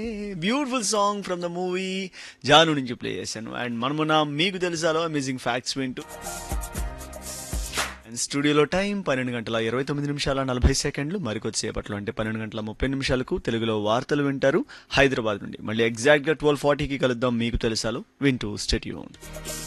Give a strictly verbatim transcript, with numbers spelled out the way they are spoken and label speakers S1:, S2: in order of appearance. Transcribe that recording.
S1: Beautiful song from the movie Janu నుంచి play చేశాను. And మనమున్న మీకు తెలుసాలో అమేజింగ్ ఫ్యాక్ట్స్ వింటూ అండ్ స్టూడియోలో టైం పన్నెండు గంటల ఇరవై తొమ్మిది నిమిషాల నలభై సెకండ్లు. మరికొద్దిసేపట్లో అంటే పన్నెండు గంటల ముప్పై నిమిషాలకు తెలుగులో వార్తలు వింటారు హైదరాబాద్ నుండి. మళ్ళీ ఎగ్జాక్ట్గా ట్వెల్వ్ ఫార్టీకి కలుద్దాం మీకు తెలుసాలో వింటూ స్టేట్యూన్.